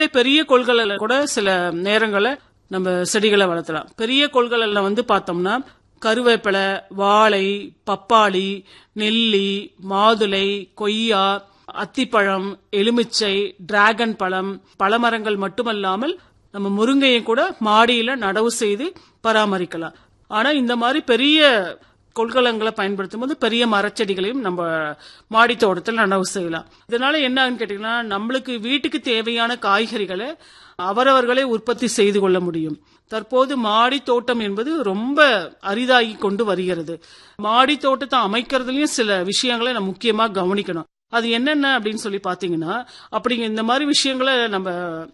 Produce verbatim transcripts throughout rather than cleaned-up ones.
பெரிய கொள்கலன்ல கூட சில நேரங்களில் நம்ம செடிகளை வளர்த்தலாம். பெரிய கொள்கலன்ல வந்து பார்த்தோம்னா கருவேப்பிலை, வாழை, பப்பாளி, நெல்லி, மாதுளை, கொய்யா, அத்திப்பழம், எலுமிச்சை, டிராகன் பழம், பழமரங்கள் மட்டுமல்லாமல் நம்ம முருங்கையை கூட மாடியில நடவு செய்து பராமரிக்கலாம். ஆனா இந்த மாதிரி பெரிய கொள்கலங்களை பயன்படுத்தும் போது பெரிய மரச்செடிகளையும் நம்ம மாடி தோட்டத்தில் நடவு செய்யலாம். இதனால என்னன்னு கேட்டீங்கன்னா, நம்மளுக்கு வீட்டுக்கு தேவையான காய்கறிகளை அவரவர்களே உற்பத்தி செய்து கொள்ள முடியும். தற்போது மாடி தோட்டம் என்பது ரொம்ப அரிதாகி கொண்டு வருகிறது. மாடி தோட்டத்தை அமைக்கிறதுலயும் சில விஷயங்களை நம்ம முக்கியமா கவனிக்கணும். அது என்னென்ன அப்படின்னு சொல்லி பாத்தீங்கன்னா, அப்படிங்க இந்த மாதிரி விஷயங்களை நம்ம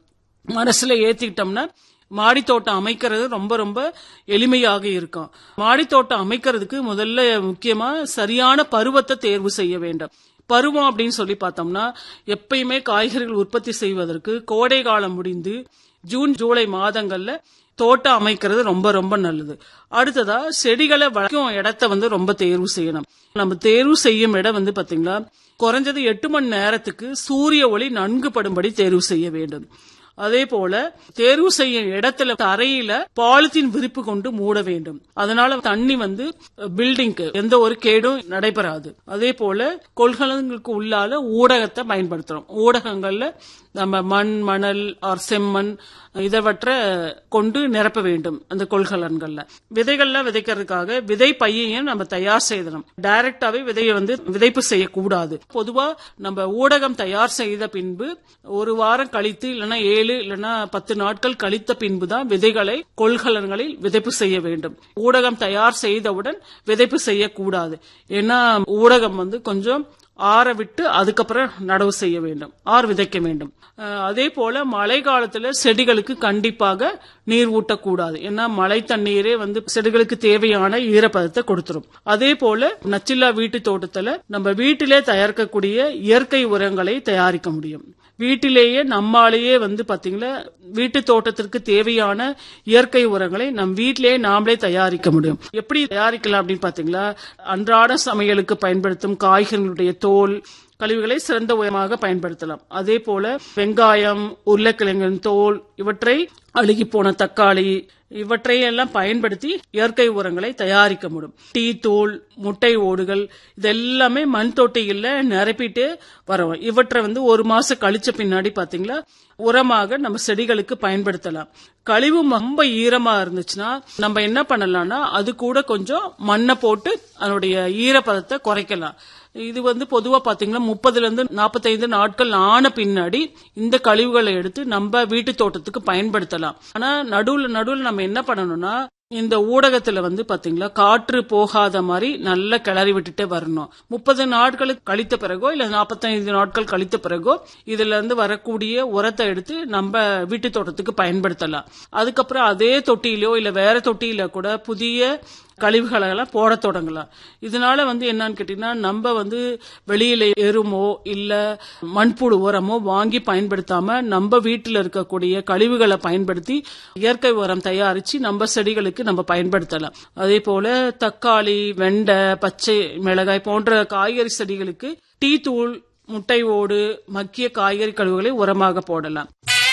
மனசுல ஏத்திக்கிட்டோம்னா மாடி தோட்டம் அமைக்கிறது ரொம்ப ரொம்ப எளிமையாக இருக்கும். மாடி தோட்டம் அமைக்கிறதுக்கு முதல்ல முக்கியமா சரியான பருவத்தை தேர்வு செய்ய வேண்டும். பருவம் அப்படின்னு சொல்லி பார்த்தோம்னா, எப்பயுமே காய்கறிகள் உற்பத்தி செய்வதற்கு கோடை காலம் முடிந்து ஜூன் ஜூலை மாதங்கள்ல தோட்டம் அமைக்கிறது ரொம்ப ரொம்ப நல்லது. அடுத்ததா செடிகளை வளர்க்கும் இடத்தை வந்து ரொம்ப தேர்வு செய்யணும். நம்ம தேர்வு செய்யும் இடம் வந்து பாத்தீங்களா, குறைஞ்சது எட்டு மணி நேரத்துக்கு சூரிய ஒளி நன்கு படும்படி தேர்வு செய்ய வேண்டும். அதே போல தேர்வு செய்யும் இடத்துல தரையில பாலித்தீன் விரிப்பு கொண்டு மூட வேண்டும். அதனால தண்ணி வந்து பில்டிங்க்கு எந்த ஒரு கேடும் நடைபெறாது. அதே போல கொள்கலன்களுக்கு உள்ளால ஊடகத்தை பயன்படுத்துறோம். ஊடகங்கள்ல நம்ம மண், மணல் ஆர் செம்மண் இதவற்றை கொண்டு நிரப்ப வேண்டும். அந்த கொள்கலன்கள்ல விதைகள்லாம் விதைக்கிறதுக்காக விதை பையையும் நம்ம தயார் செய்யணும். டைரக்டாவே விதையை வந்து விதைப்பு செய்யக்கூடாது. பொதுவா நம்ம ஊடகம் தயார் செய்த பின்பு ஒரு வாரம் கழித்து இல்லைன்னா ஏழு இல்லைன்னா பத்து நாட்கள் கழித்த பின்புதான் விதைகளை கொள்கலன்களில் விதைப்பு செய்ய வேண்டும். ஊடகம் தயார் செய்தவுடன் விதைப்பு செய்யக்கூடாது. ஏன்னா ஊடகம் வந்து கொஞ்சம் ஆற விட்டு அதுக்கப்புறம் நடவு செய்ய வேண்டும், ஆறு விதைக்க வேண்டும். அதே போல மழை காலத்துல செடிகளுக்கு கண்டிப்பாக நீர் ஊட்டக்கூடாது. ஏன்னா மழை தண்ணீரே வந்து செடிகளுக்கு தேவையான ஈரப்பதத்தை கொடுத்துரும். அதே போல நச்சில்லா வீட்டு தோட்டத்துல நம்ம வீட்டிலே தயாரிக்கக்கூடிய இயற்கை உரங்களை தயாரிக்க முடியும். வீட்டிலேயே நம்மாலேயே வந்து பாத்தீங்களா வீட்டு தோட்டத்திற்கு தேவையான இயற்கை உரங்களை நம் வீட்டிலேயே நாமளே தயாரிக்க முடியும். எப்படி தயாரிக்கலாம் அப்படின்னு பாத்தீங்களா, அன்றாட சமையலுக்கு பயன்படுத்தும் காய்கறிகளுடைய தோல் கழிவுகளை சிறந்த உரமாக பயன்படுத்தலாம். அதே போல வெங்காயம், உருளைக்கிழங்கின் தோல், இவற்றை அழுகி போன தக்காளி இவற்றையெல்லாம் பயன்படுத்தி இயற்கை உரங்களை தயாரிக்க முடியும். டீ தூள், முட்டை ஓடுகள் இதெல்லாமே மண் தொட்டிகள்ல நிரப்பிட்டு வரோம். இவற்றை வந்து ஒரு மாசம் கழிச்ச பின்னாடி பாத்தீங்களா உரமாக நம்ம செடிகளுக்கு பயன்படுத்தலாம். கழிவு ரொம்ப ஈரமா இருந்துச்சுன்னா நம்ம என்ன பண்ணலாம்னா அது கூட கொஞ்சம் மண்ணை போட்டு அதனுடைய ஈரப்பதத்தை குறைக்கலாம். இது வந்து பொதுவா பாத்தீங்கன்னா முப்பதுல இருந்து நாற்பத்தி ஐந்து நாட்கள் ஆன பின்னாடி இந்த கழிவுகளை எடுத்து நம்ம வீட்டு தோட்டத்துக்கு பயன்படுத்தலாம். ஆனா நடுவுல நடுவுல நம்ம என்ன பண்ணணும்னா இந்த ஊடகத்துல வந்து பாத்தீங்களா காற்று போகாத மாதிரி நல்லா கிளறி விட்டுட்டே வரணும். முப்பது நாட்களுக்கு கழித்த பிறகோ இல்ல நாற்பத்தி ஐந்து நாட்கள் கழித்த பிறகோ இதுல இருந்து வரக்கூடிய உரத்தை எடுத்து நம்ம வீட்டு தோட்டத்துக்கு பயன்படுத்தலாம். அதுக்கப்புறம் அதே தொட்டியிலோ இல்ல வேற தொட்டியில கூட புதிய கழிவுகளை எல்லாம் போட தொடங்கலாம். இதனால வந்து என்னன்னு கேட்டீங்கன்னா நம்ம வந்து வெளியில எருமோ இல்ல மண்புழு உரமோ வாங்கி பயன்படுத்தாம நம்ம வீட்டில் இருக்கக்கூடிய கழிவுகளை பயன்படுத்தி இயற்கை உரம் தயாரிச்சு நம்ம செடிகளுக்கு நம்ம பயன்படுத்தலாம். அதே போல தக்காளி, வெண்டை, பச்சை மிளகாய் போன்ற காய்கறி செடிகளுக்கு டீ தூள், முட்டை ஓடு, மக்கிய காய்கறி கழிவுகளை உரமாக போடலாம்.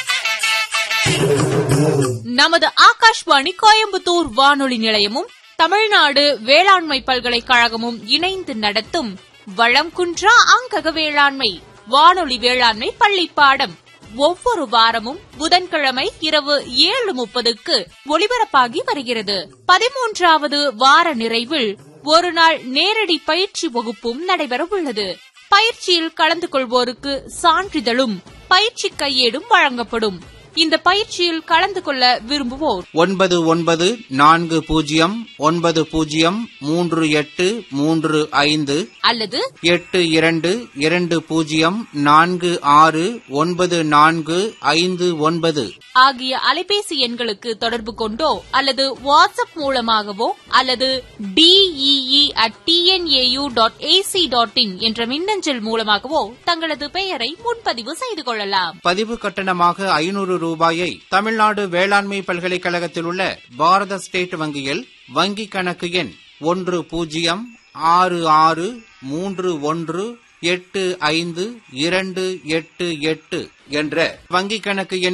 நமது ஆகாஷ்வாணி கோயம்புத்தூர் வானொலி நிலையமும் தமிழ்நாடு வேளாண்மை பல்கலைக்கழகமும் இணைந்து நடத்தும் வளம் குன்றா அங்கக வேளாண்மை வானொலி வேளாண்மை பள்ளி பாடம் ஒவ்வொரு வாரமும் புதன்கிழமை இரவு ஏழு முப்பதுக்கு ஒலிபரப்பாகி வருகிறது. பதிமூன்றாவது வார நிறைவில் ஒரு நாள் நேரடி பயிற்சி வகுப்பும் நடைபெறவுள்ளது. பயிற்சியில் கலந்து கொள்வோருக்கு சான்றிதழும் பயிற்சி கையேடும் வழங்கப்படும். இந்த பயிற்சியில் கலந்து கொள்ள விரும்புவோர் ஒன்பது ஒன்பது நான்கு பூஜ்ஜியம் ஒன்பது பூஜ்ஜியம் மூன்று எட்டு மூன்று ஐந்து அல்லது எட்டு இரண்டு இரண்டு பூஜ்ஜியம் நான்கு ஆறு ஒன்பது நான்கு ஐந்து ஒன்பது ஆகிய அலைபேசி எண்களுக்கு தொடர்பு கொண்டோ அல்லது வாட்ஸ்அப் மூலமாகவோ அல்லது DEE at TNAU dot AC dot in என்ற மின்னஞ்சல் மூலமாகவோ தங்களது பெயரை முன்பதிவு செய்து கொள்ளலாம். பதிவு கட்டணமாக ஐநூறு ரூபாயை தமிழ்நாடு வேளாண்மை பல்கலைக்கழகத்தில் உள்ள பாரத ஸ்டேட் வங்கியில் வங்கி கணக்கு எண் ஒன்று பூஜ்ஜியம் ஆறு ஆறு மூன்று ஒன்று எட்டு ஐந்து இரண்டு எட்டு எட்டு என்ற வங்கிக் கணக்கு எண்